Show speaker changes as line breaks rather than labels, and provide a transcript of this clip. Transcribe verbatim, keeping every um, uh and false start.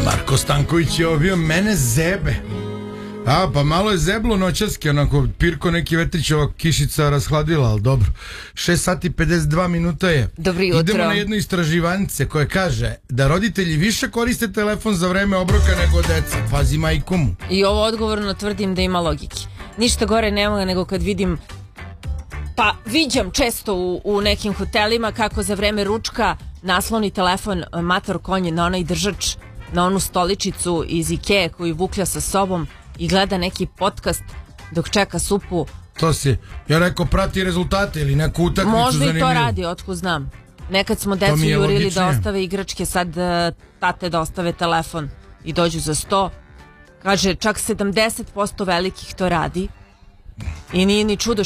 Marko Stanković je ovio mene zebe. A, pa malo je zeblo noćaski, onako, pirko neki vetrić, ova kišica rashladila, ali dobro. šest sati pedeset dva minuta je.
Dobro jutro.
Idemo na jednu istraživanice koje kaže da roditelji više koriste telefon za vreme obroka nego deca. Pazi majku mu.
I ovo odgovorno tvrdim da ima logike. Ništa gore nema nego kad vidim, pa viđam često u, u nekim hotelima kako za vreme ručka nasloni telefon mator konje na onaj držač, na onu stoličicu iz Ikee koju vuklja sa sobom i gleda neki podcast dok čeka supu.
To si, ja rekao, prati rezultate ili neku utakmicu
možda
zanimljivu.
Možda i to radi, otkud znam. Nekad smo decu jurili logičnije da ostave igračke, sad uh, tate da ostave telefon i dođu za sto. Kaže, čak sedamdeset posto velikih to radi i nije ni čudo